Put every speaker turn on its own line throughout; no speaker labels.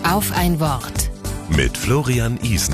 Auf ein Wort.
Mit Florian Isen.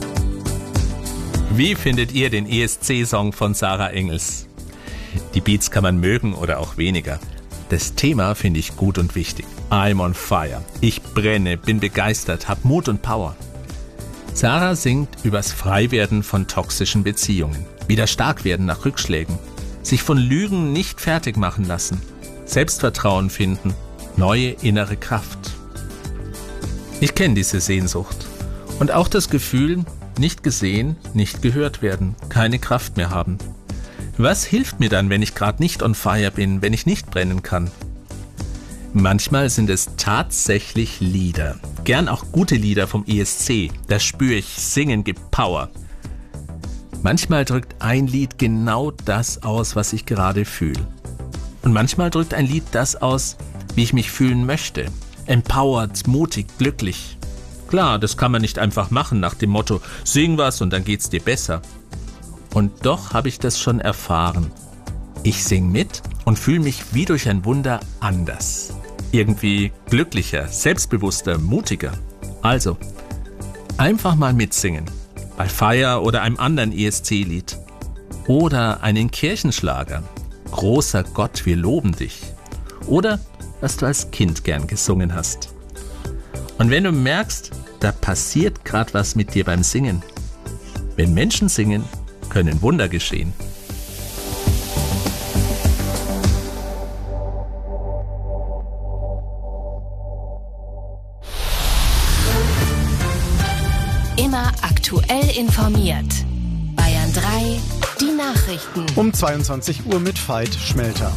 Wie findet ihr den ESC-Song von Sarah Engels? Die Beats kann man mögen oder auch weniger. Das Thema finde ich gut und wichtig. I'm on fire. Ich brenne, bin begeistert, hab Mut und Power. Sarah singt übers Freiwerden von toxischen Beziehungen. Wieder stark werden nach Rückschlägen. Sich von Lügen nicht fertig machen lassen. Selbstvertrauen finden. Neue innere Kraft. Ich kenne diese Sehnsucht. Und auch das Gefühl, nicht gesehen, nicht gehört werden, keine Kraft mehr haben. Was hilft mir dann, wenn ich gerade nicht on fire bin, wenn ich nicht brennen kann? Manchmal sind es tatsächlich Lieder. Gern auch gute Lieder vom ESC. Da spüre ich, Singen gibt Power. Manchmal drückt ein Lied genau das aus, was ich gerade fühle. Und manchmal drückt ein Lied das aus, wie ich mich fühlen möchte. Empowered, mutig, glücklich. Klar, das kann man nicht einfach machen nach dem Motto, sing was und dann geht's dir besser. Und doch habe ich das schon erfahren. Ich sing mit und fühle mich wie durch ein Wunder anders. Irgendwie glücklicher, selbstbewusster, mutiger. Also, einfach mal mitsingen. Bei Fire oder einem anderen ESC-Lied. Oder einen Kirchenschlager. Großer Gott, wir loben dich. Oder was du als Kind gern gesungen hast. Und wenn du merkst, da passiert gerade was mit dir beim Singen. Wenn Menschen singen, können Wunder geschehen.
Immer aktuell informiert. Bayern 3, die Nachrichten.
Um 22 Uhr mit Veit Schmelter.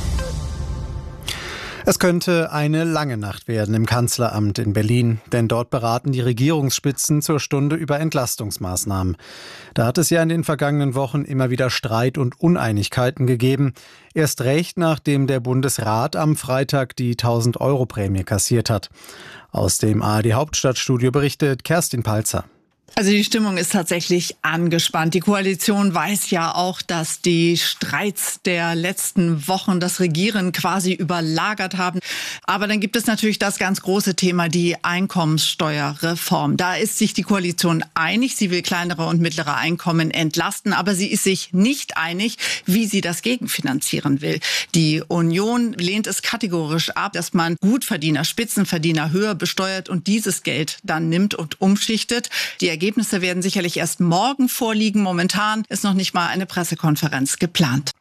Es könnte eine lange Nacht werden im Kanzleramt in Berlin, denn dort beraten die Regierungsspitzen zur Stunde über Entlastungsmaßnahmen. Da hat es ja in den vergangenen Wochen immer wieder Streit und Uneinigkeiten gegeben. Erst recht, nachdem der Bundesrat am Freitag die 1.000-Euro-Prämie kassiert hat. Aus dem ARD-Hauptstadtstudio berichtet Kerstin Palzer.
Also die Stimmung ist tatsächlich angespannt. Die Koalition weiß ja auch, dass die Streits der letzten Wochen das Regieren quasi überlagert haben. Aber dann gibt es natürlich das ganz große Thema, die Einkommenssteuerreform. Da ist sich die Koalition einig. Sie will kleinere und mittlere Einkommen entlasten, aber sie ist sich nicht einig, wie sie das gegenfinanzieren will. Die Union lehnt es kategorisch ab, dass man Gutverdiener, Spitzenverdiener höher besteuert und dieses Geld dann nimmt und umschichtet. Die Ergebnisse werden sicherlich erst morgen vorliegen. Momentan ist noch nicht mal eine Pressekonferenz geplant.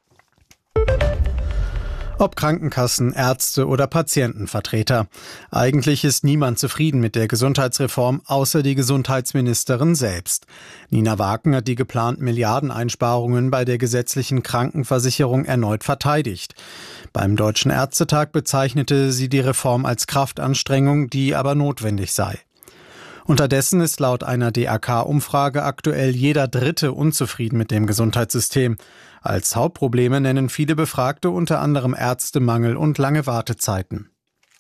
Ob Krankenkassen, Ärzte oder Patientenvertreter. Eigentlich ist niemand zufrieden mit der Gesundheitsreform, außer die Gesundheitsministerin selbst. Nina Waken hat die geplanten Milliardeneinsparungen bei der gesetzlichen Krankenversicherung erneut verteidigt. Beim Deutschen Ärztetag bezeichnete sie die Reform als Kraftanstrengung, die aber notwendig sei. Unterdessen ist laut einer DAK-Umfrage aktuell jeder Dritte unzufrieden mit dem Gesundheitssystem. Als Hauptprobleme nennen viele Befragte unter anderem Ärztemangel und lange Wartezeiten.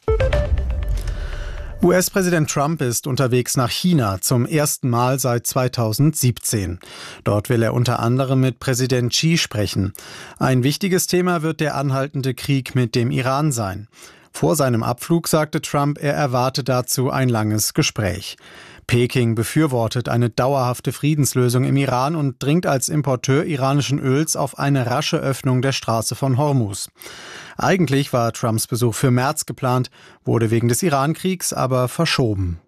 US-Präsident Trump ist unterwegs nach China zum ersten Mal seit 2017. Dort will er unter anderem mit Präsident Xi sprechen. Ein wichtiges Thema wird der anhaltende Krieg mit dem Iran sein. Vor seinem Abflug sagte Trump, er erwarte dazu ein langes Gespräch. Peking befürwortet eine dauerhafte Friedenslösung im Iran und dringt als Importeur iranischen Öls auf eine rasche Öffnung der Straße von Hormuz. Eigentlich war Trumps Besuch für März geplant, wurde wegen des Irankriegs aber verschoben.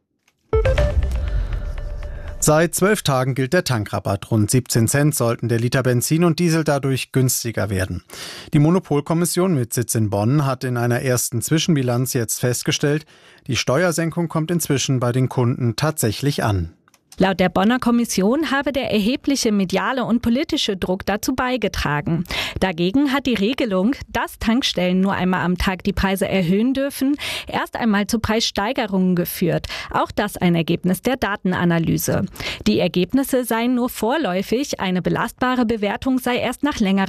Seit 12 Tagen gilt der Tankrabatt. Rund 17 Cent sollten der Liter Benzin und Diesel dadurch günstiger werden. Die Monopolkommission mit Sitz in Bonn hat in einer ersten Zwischenbilanz jetzt festgestellt, die Steuersenkung kommt inzwischen bei den Kunden tatsächlich an.
Laut der Bonner Kommission habe der erhebliche mediale und politische Druck dazu beigetragen. Dagegen hat die Regelung, dass Tankstellen nur einmal am Tag die Preise erhöhen dürfen, erst einmal zu Preissteigerungen geführt. Auch das ein Ergebnis der Datenanalyse. Die Ergebnisse seien nur vorläufig, eine belastbare Bewertung sei erst nach längerer